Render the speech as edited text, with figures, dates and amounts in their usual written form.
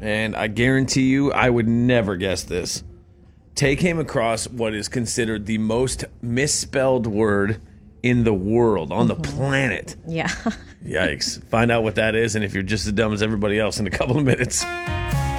and I guarantee you I would never guess this. Tay came across what is considered the most misspelled word in the world, on the planet. Yeah. Yikes. Find out what that is and if you're just as dumb as everybody else in a couple of minutes.